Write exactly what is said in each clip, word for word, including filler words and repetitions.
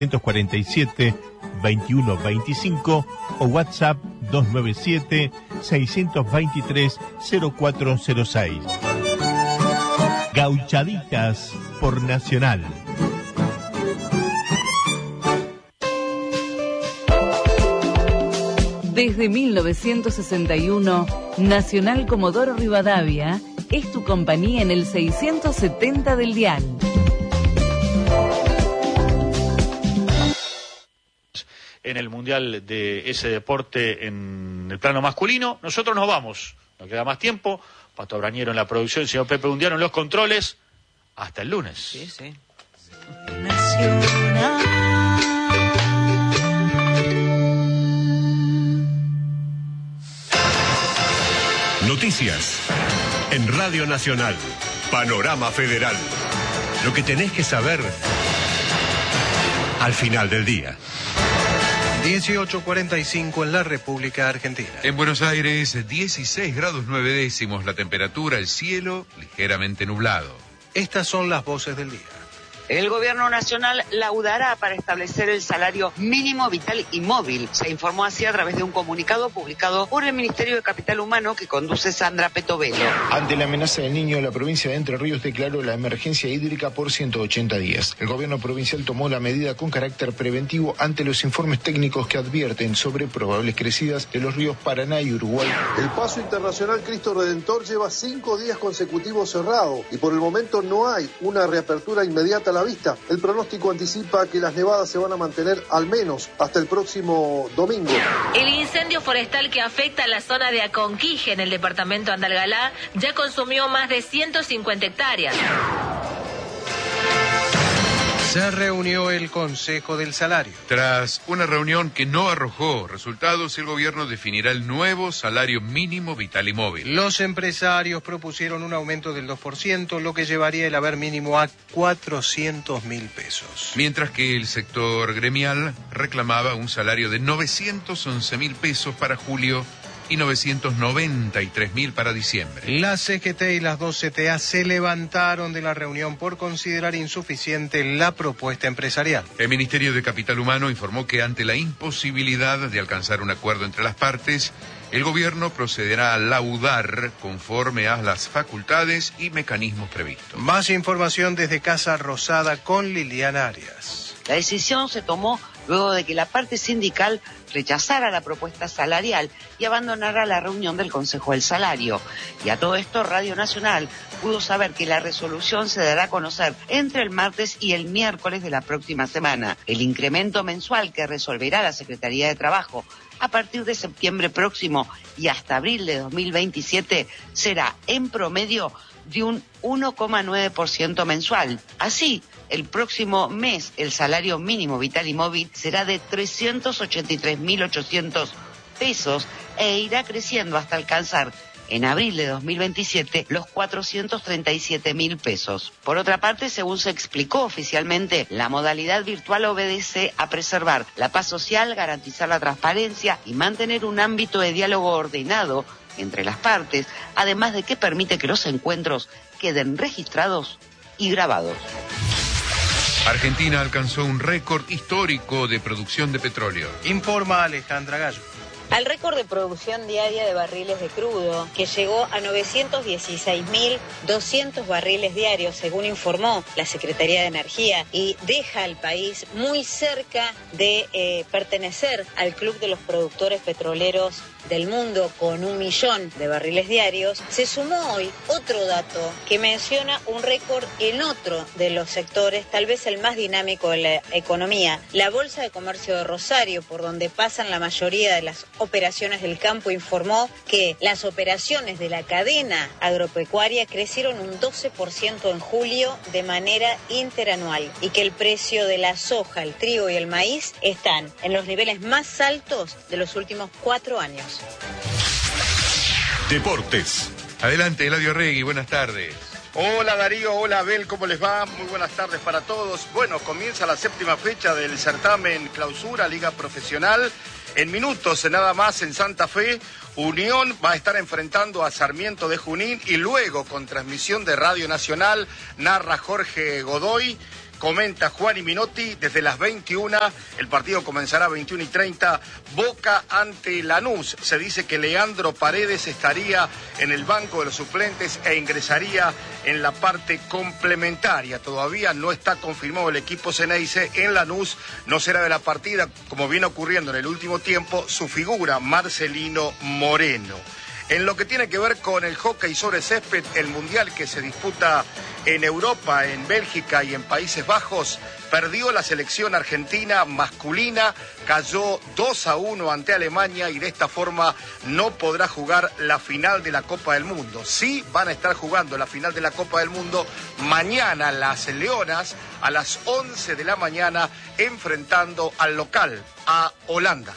cuarenta y siete, veintiuno veinticinco o WhatsApp dos nueve siete, seis dos tres, cero cuatro cero seis. Gauchaditas por Nacional. Desde mil novecientos sesenta y uno, Nacional Comodoro Rivadavia es tu compañía en el seiscientos setenta del dial. En el Mundial de ese deporte en el plano masculino, nosotros nos vamos, no queda más tiempo. Pato Brañero en la producción, señor Pepe Undiano en los controles. Hasta el lunes. Sí, sí. Noticias en Radio Nacional. Panorama Federal. Lo que tenés que saber al final del día. dieciocho cuarenta y cinco en la República Argentina. En Buenos Aires, dieciséis grados nueve décimos la temperatura, el cielo ligeramente nublado. Estas son las voces del día. El gobierno nacional laudará para establecer el salario mínimo vital y móvil. Se informó así a través de un comunicado publicado por el Ministerio de Capital Humano que conduce Sandra Petovelo. Ante la amenaza del Niño, la provincia de Entre Ríos declaró la emergencia hídrica por ciento ochenta días. El gobierno provincial tomó la medida con carácter preventivo ante los informes técnicos que advierten sobre probables crecidas de los ríos Paraná y Uruguay. El Paso Internacional Cristo Redentor lleva cinco días consecutivos cerrado y por el momento no hay una reapertura inmediata a la vista. El pronóstico anticipa que las nevadas se van a mantener al menos hasta el próximo domingo. El incendio forestal que afecta a la zona de Aconquije en el departamento Andalgalá ya consumió más de ciento cincuenta hectáreas. Se reunió el Consejo del Salario. Tras una reunión que no arrojó resultados, el gobierno definirá el nuevo salario mínimo vital y móvil. Los empresarios propusieron un aumento del dos por ciento, lo que llevaría el haber mínimo a cuatrocientos mil pesos. Mientras que el sector gremial reclamaba un salario de novecientos once mil pesos para julio y novecientos noventa y tres mil para diciembre. La C G T y las dos C T A se levantaron de la reunión por considerar insuficiente la propuesta empresarial. El Ministerio de Capital Humano informó que ante la imposibilidad de alcanzar un acuerdo entre las partes, el gobierno procederá a laudar conforme a las facultades y mecanismos previstos. Más información desde Casa Rosada con Liliana Arias. La decisión se tomó luego de que la parte sindical rechazara la propuesta salarial y abandonara la reunión del Consejo del Salario. Y a todo esto, Radio Nacional pudo saber que la resolución se dará a conocer entre el martes y el miércoles de la próxima semana. El incremento mensual que resolverá la Secretaría de Trabajo a partir de septiembre próximo y hasta abril de dos mil veintisiete será en promedio de un uno coma nueve por ciento mensual. Así, el próximo mes el salario mínimo vital y móvil será de trescientos ochenta y tres mil ochocientos pesos e irá creciendo hasta alcanzar en abril de dos mil veintisiete los cuatrocientos treinta y siete mil pesos. Por otra parte, según se explicó oficialmente, la modalidad virtual obedece a preservar la paz social, garantizar la transparencia y mantener un ámbito de diálogo ordenado entre las partes, además de que permite que los encuentros queden registrados y grabados. Argentina alcanzó un récord histórico de producción de petróleo. Informa Alejandra Gallo. Al récord de producción diaria de barriles de crudo, que llegó a novecientos dieciséis mil doscientos barriles diarios, según informó la Secretaría de Energía, y deja al país muy cerca de eh, pertenecer al Club de los Productores Petroleros del Mundo con un millón de barriles diarios, se sumó hoy otro dato que menciona un récord en otro de los sectores, tal vez el más dinámico de la economía, la Bolsa de Comercio de Rosario, por donde pasan la mayoría de las operaciones del campo, informó que las operaciones de la cadena agropecuaria crecieron un doce por ciento en julio de manera interanual y que el precio de la soja, el trigo y el maíz están en los niveles más altos de los últimos cuatro años. Deportes. Adelante, Eladio Regui, buenas tardes. Hola Darío, hola Abel, ¿cómo les va? Muy buenas tardes para todos. Bueno, comienza la séptima fecha del certamen Clausura Liga Profesional. En minutos, nada más, en Santa Fe, Unión va a estar enfrentando a Sarmiento de Junín y luego, con transmisión de Radio Nacional, narra Jorge Godoy, comenta Juan Minotti, desde las veintiuna, el partido comenzará a veintiuna y treinta, Boca ante Lanús. Se dice que Leandro Paredes estaría en el banco de los suplentes e ingresaría en la parte complementaria. Todavía no está confirmado el equipo Ceneice. En Lanús no será de la partida, como viene ocurriendo en el último tiempo, su figura, Marcelino Moreno. En lo que tiene que ver con el hockey sobre césped, el mundial que se disputa en Europa, en Bélgica y en Países Bajos, perdió la selección argentina masculina, cayó dos a uno ante Alemania y de esta forma no podrá jugar la final de la Copa del Mundo. Sí van a estar jugando la final de la Copa del Mundo mañana las Leonas a las once de la mañana, enfrentando al local, a Holanda.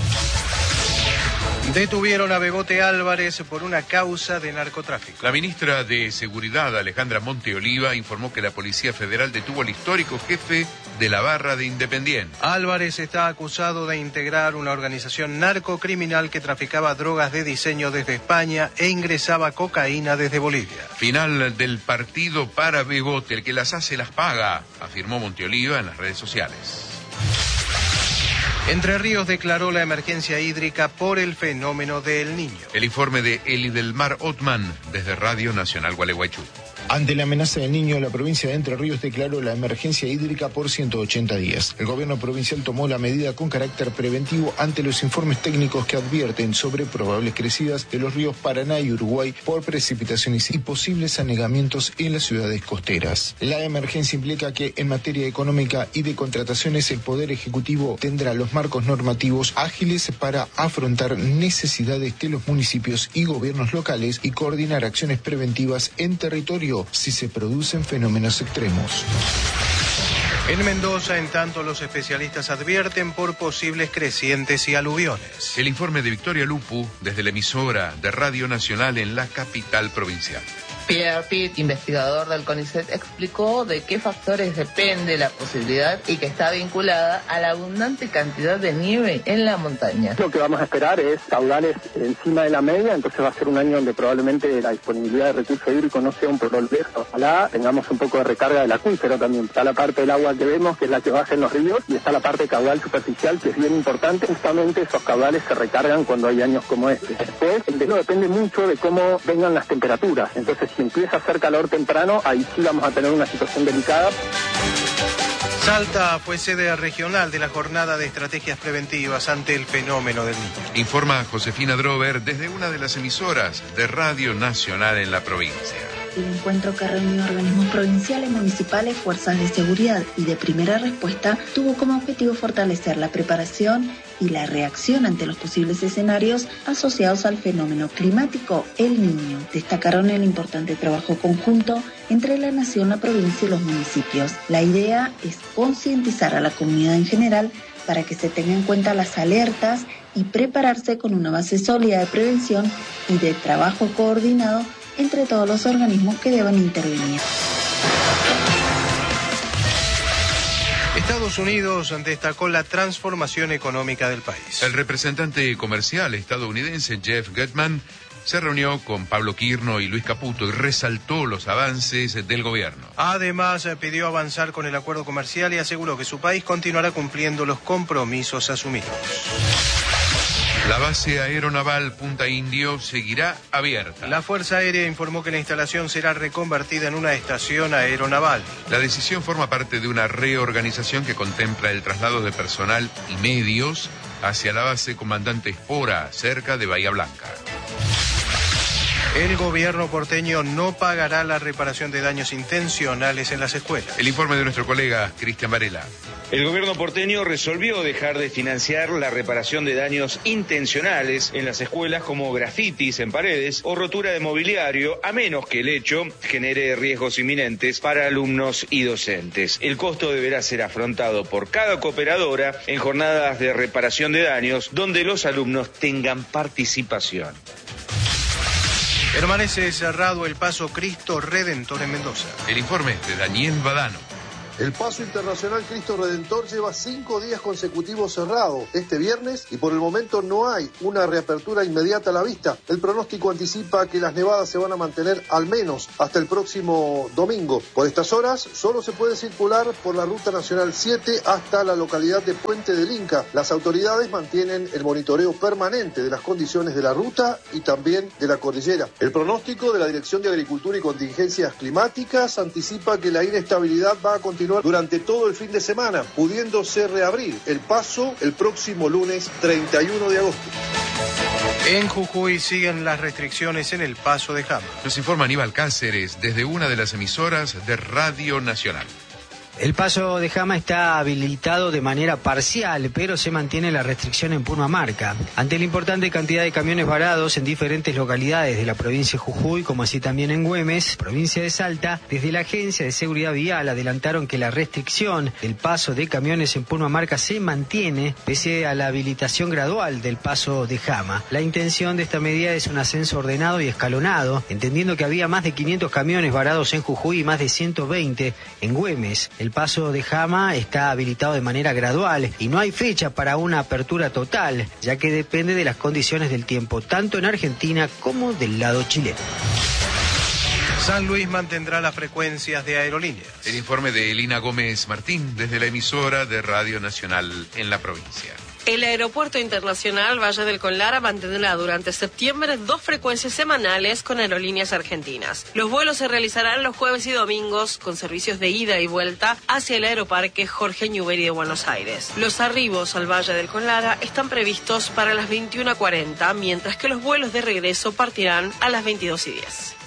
Detuvieron a Bebote Álvarez por una causa de narcotráfico. La ministra de Seguridad, Alejandra Monteoliva, informó que la Policía Federal detuvo al histórico jefe de la barra de Independiente. Álvarez está acusado de integrar una organización narcocriminal que traficaba drogas de diseño desde España e ingresaba cocaína desde Bolivia. Final del partido para Bebote, el que las hace las paga, afirmó Monteoliva en las redes sociales. Entre Ríos declaró la emergencia hídrica por el fenómeno del Niño. El informe de Elidelmar Otman desde Radio Nacional Gualeguaychú. Ante la amenaza del Niño, la provincia de Entre Ríos declaró la emergencia hídrica por ciento ochenta días. El gobierno provincial tomó la medida con carácter preventivo ante los informes técnicos que advierten sobre probables crecidas de los ríos Paraná y Uruguay por precipitaciones y posibles anegamientos en las ciudades costeras. La emergencia implica que en materia económica y de contrataciones el Poder Ejecutivo tendrá los marcos normativos ágiles para afrontar necesidades de los municipios y gobiernos locales y coordinar acciones preventivas en territorio si se producen fenómenos extremos. En Mendoza, en tanto, los especialistas advierten por posibles crecientes y aluviones. El informe de Victoria Lupu desde la emisora de Radio Nacional en la capital provincial. Pierre Pitt, investigador del CONICET, explicó de qué factores depende la posibilidad y que está vinculada a la abundante cantidad de nieve en la montaña. Lo que vamos a esperar es caudales encima de la media, entonces va a ser un año donde probablemente la disponibilidad de recursos hídricos no sea un problema. Ojalá tengamos un poco de recarga del acuífero también. Está la parte del agua que vemos, que es la que baja en los ríos, y está la parte caudal superficial, que es bien importante. Justamente esos caudales se recargan cuando hay años como este. Después, el deshielo depende mucho de cómo vengan las temperaturas. Entonces, si empieza a hacer calor temprano, ahí sí vamos a tener una situación delicada. Salta fue sede regional de la jornada de estrategias preventivas ante el fenómeno del Niño. Informa Josefina Drover desde una de las emisoras de Radio Nacional en la provincia. El encuentro que reunió organismos provinciales, municipales, fuerzas de seguridad y de primera respuesta tuvo como objetivo fortalecer la preparación y la reacción ante los posibles escenarios asociados al fenómeno climático El Niño. Destacaron el importante trabajo conjunto entre la nación, la provincia y los municipios. La idea es concientizar a la comunidad en general para que se tengan en cuenta las alertas y prepararse con una base sólida de prevención y de trabajo coordinado entre todos los organismos que deban intervenir. Estados Unidos destacó la transformación económica del país. El representante comercial estadounidense Jeff Gutman se reunió con Pablo Quirno y Luis Caputo y resaltó los avances del gobierno. Además, pidió avanzar con el acuerdo comercial y aseguró que su país continuará cumpliendo los compromisos asumidos. La base aeronaval Punta Indio seguirá abierta. La Fuerza Aérea informó que la instalación será reconvertida en una estación aeronaval. La decisión forma parte de una reorganización que contempla el traslado de personal y medios hacia la base Comandante Espora, cerca de Bahía Blanca. El gobierno porteño no pagará la reparación de daños intencionales en las escuelas. El informe de nuestro colega Cristian Varela. El gobierno porteño resolvió dejar de financiar la reparación de daños intencionales en las escuelas, como grafitis en paredes o rotura de mobiliario, a menos que el hecho genere riesgos inminentes para alumnos y docentes. El costo deberá ser afrontado por cada cooperadora en jornadas de reparación de daños donde los alumnos tengan participación. Permanece cerrado el paso Cristo Redentor en Mendoza. El informe de Daniel Badano. El Paso Internacional Cristo Redentor lleva cinco días consecutivos cerrado este viernes y por el momento no hay una reapertura inmediata a la vista. El pronóstico anticipa que las nevadas se van a mantener al menos hasta el próximo domingo. Por estas horas solo se puede circular por la Ruta Nacional siete hasta la localidad de Puente del Inca. Las autoridades mantienen el monitoreo permanente de las condiciones de la ruta y también de la cordillera. El pronóstico de la Dirección de Agricultura y Contingencias Climáticas anticipa que la inestabilidad va a continuar durante todo el fin de semana, pudiéndose reabrir el paso el próximo lunes treinta y uno de agosto. En Jujuy siguen las restricciones en el paso de Jama. Nos informa Aníbal Cáceres desde una de las emisoras de Radio Nacional. El paso de Jama está habilitado de manera parcial, pero se mantiene la restricción en Purmamarca. Ante la importante cantidad de camiones varados en diferentes localidades de la provincia de Jujuy, como así también en Güemes, provincia de Salta, desde la Agencia de Seguridad Vial adelantaron que la restricción del paso de camiones en Purmamarca se mantiene pese a la habilitación gradual del paso de Jama. La intención de esta medida es un ascenso ordenado y escalonado, entendiendo que había más de quinientos camiones varados en Jujuy y más de ciento veinte en Güemes. El paso de Jama está habilitado de manera gradual y no hay fecha para una apertura total, ya que depende de las condiciones del tiempo, tanto en Argentina como del lado chileno. San Luis mantendrá las frecuencias de aerolíneas. El informe de Elina Gómez Martín desde la emisora de Radio Nacional en la provincia. El Aeropuerto Internacional Valle del Conlara mantendrá durante septiembre dos frecuencias semanales con aerolíneas argentinas. Los vuelos se realizarán los jueves y domingos con servicios de ida y vuelta hacia el Aeroparque Jorge Newbery de Buenos Aires. Los arribos al Valle del Conlara están previstos para las veintiuna cuarenta, mientras que los vuelos de regreso partirán a las veintidós y diez.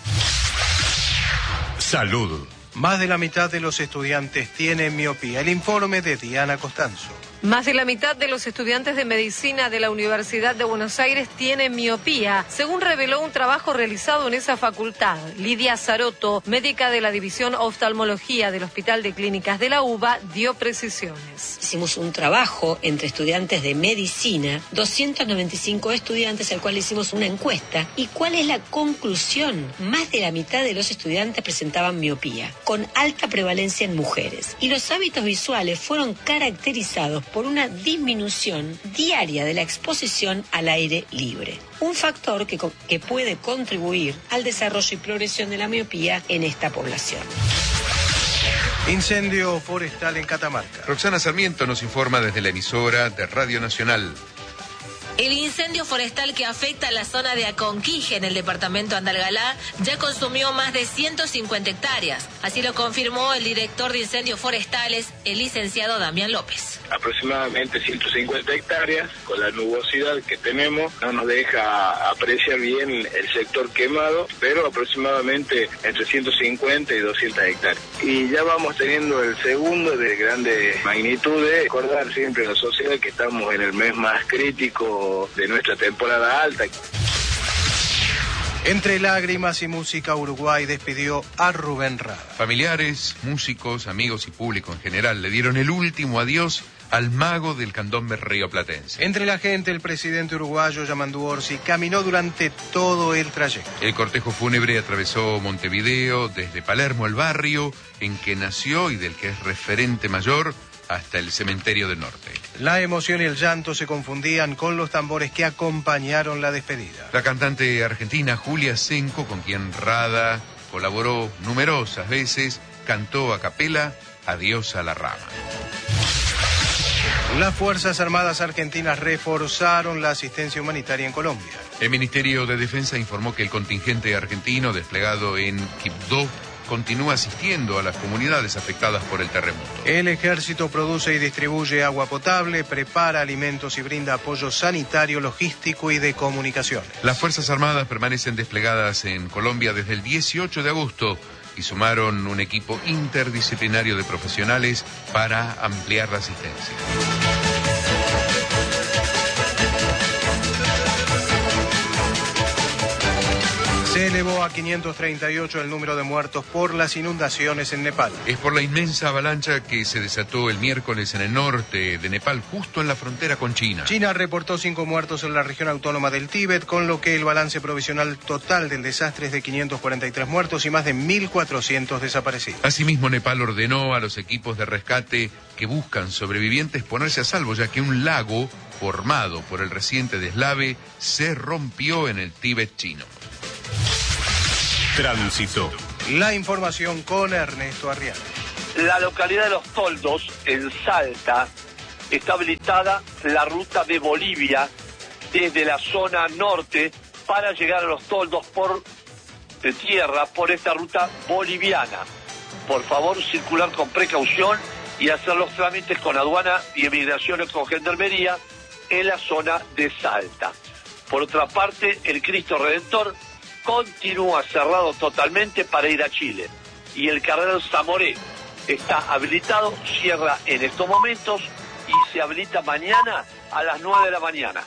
Salud. Más de la mitad de los estudiantes tienen miopía. El informe de Diana Costanzo. Más de la mitad de los estudiantes de medicina de la Universidad de Buenos Aires tienen miopía, según reveló un trabajo realizado en esa facultad. Lidia Zaroto, médica de la División Oftalmología del Hospital de Clínicas de la UBA, dio precisiones. Hicimos un trabajo entre estudiantes de medicina, doscientos noventa y cinco estudiantes al cual hicimos una encuesta. ¿Y cuál es la conclusión? Más de la mitad de los estudiantes presentaban miopía, con alta prevalencia en mujeres. Y los hábitos visuales fueron caracterizados por una disminución diaria de la exposición al aire libre. Un factor que, que puede contribuir al desarrollo y progresión de la miopía en esta población. Incendio forestal en Catamarca. Roxana Sarmiento nos informa desde la emisora de Radio Nacional. El incendio forestal que afecta a la zona de Aconquije en el departamento Andalgalá ya consumió más de ciento cincuenta hectáreas. Así lo confirmó el director de incendios forestales, el licenciado Damián López. Aproximadamente ciento cincuenta hectáreas, con la nubosidad que tenemos, no nos deja apreciar bien el sector quemado, pero aproximadamente entre ciento cincuenta y doscientas hectáreas. Y ya vamos teniendo el segundo de grandes magnitudes. Recordar siempre a la sociedad que estamos en el mes más crítico de nuestra temporada alta. Entre lágrimas y música, Uruguay despidió a Rubén Rada. Familiares, músicos, amigos y público en general le dieron el último adiós al mago del candombe rioplatense. Entre la gente, el presidente uruguayo Yamandu Orsi caminó durante todo el trayecto. El cortejo fúnebre atravesó Montevideo, desde Palermo, el barrio en que nació y del que es referente mayor, hasta el cementerio del norte. La emoción y el llanto se confundían con los tambores que acompañaron la despedida. La cantante argentina Julia Senco, con quien Rada colaboró numerosas veces, cantó a capela Adiós a la rama. Las Fuerzas Armadas argentinas reforzaron la asistencia humanitaria en Colombia. El Ministerio de Defensa informó que el contingente argentino desplegado en Quibdó continúa asistiendo a las comunidades afectadas por el terremoto. El ejército produce y distribuye agua potable, prepara alimentos y brinda apoyo sanitario, logístico y de comunicaciones. Las Fuerzas Armadas permanecen desplegadas en Colombia desde el dieciocho de agosto y sumaron un equipo interdisciplinario de profesionales para ampliar la asistencia. Se elevó a quinientos treinta y ocho el número de muertos por las inundaciones en Nepal. Es por la inmensa avalancha que se desató el miércoles en el norte de Nepal, justo en la frontera con China. China reportó cinco muertos en la región autónoma del Tíbet, con lo que el balance provisional total del desastre es de quinientos cuarenta y tres muertos y más de mil cuatrocientos desaparecidos. Asimismo, Nepal ordenó a los equipos de rescate que buscan sobrevivientes ponerse a salvo, ya que un lago formado por el reciente deslave se rompió en el Tíbet chino. Tránsito. La información con Ernesto Arriaga. La localidad de Los Toldos, en Salta, está habilitada la ruta de Bolivia desde la zona norte para llegar a Los Toldos por de tierra por esta ruta boliviana. Por favor, circular con precaución y hacer los trámites con aduana y emigraciones con gendarmería en la zona de Salta. Por otra parte, el Cristo Redentor continúa cerrado totalmente para ir a Chile y el carril Zamoré está habilitado, cierra en estos momentos y se habilita mañana a las nueve de la mañana.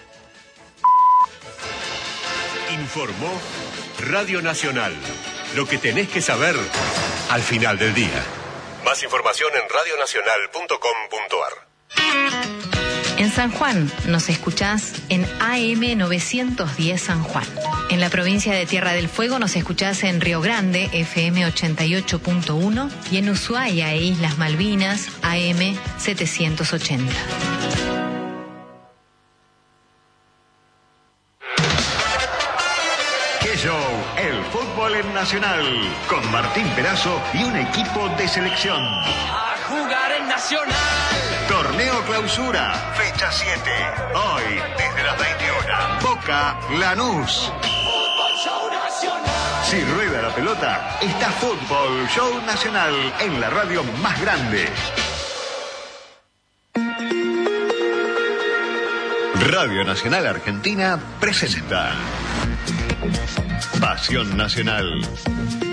Informó Radio Nacional. Lo que tenés que saber al final del día. Más información en radio nacional punto com punto a r. En San Juan nos escuchás en A M novecientos diez San Juan. En la provincia de Tierra del Fuego nos escuchás en Río Grande, F M ochenta y ocho punto uno, y en Ushuaia e Islas Malvinas, A M setecientos ochenta. ¡Qué show! El fútbol en Nacional, con Martín Perazo y un equipo de selección. A jugar en Nacional. Torneo Clausura, fecha siete. Hoy, desde las veintiuna. Boca Lanús. Fútbol Show Nacional. Si rueda la pelota, está Fútbol Show Nacional en la radio más grande. Radio Nacional Argentina presenta Pasión Nacional.